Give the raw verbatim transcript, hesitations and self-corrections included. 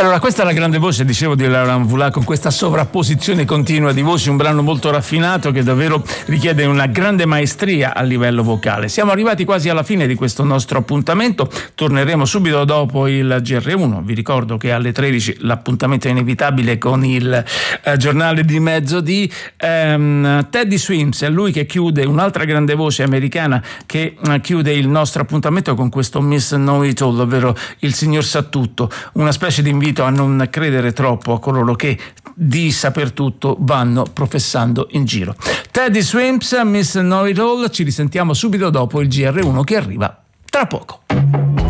Allora, questa è la grande voce, dicevo, di Laura Mvula, con questa sovrapposizione continua di voci, un brano molto raffinato che davvero richiede una grande maestria a livello vocale. Siamo arrivati quasi alla fine di questo nostro appuntamento, torneremo subito dopo il G R uno. Vi ricordo che alle tredici l'appuntamento è inevitabile con il eh, giornale di mezzodì. ehm, Teddy Swims è lui che chiude, un'altra grande voce americana che eh, chiude il nostro appuntamento con questo Miss Know It All, ovvero il signor sa tutto, una specie di invito a non credere troppo a coloro che di saper tutto vanno professando in giro. Teddy Swims, Miss Know It All, ci risentiamo subito dopo il G R uno che arriva tra poco.